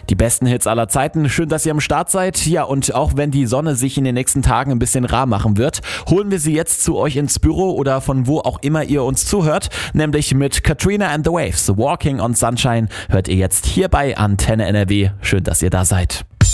Die besten Hits aller Zeiten. Schön, dass ihr am Start seid. Ja, und auch wenn die Sonne sich in den nächsten Tagen ein bisschen rar machen wird, holen wir sie jetzt zu euch ins Büro oder von wo auch immer ihr uns zuhört. Nämlich mit Katrina and the Waves. Walking on Sunshine hört ihr jetzt hier bei Antenne NRW. Schön, dass ihr da seid.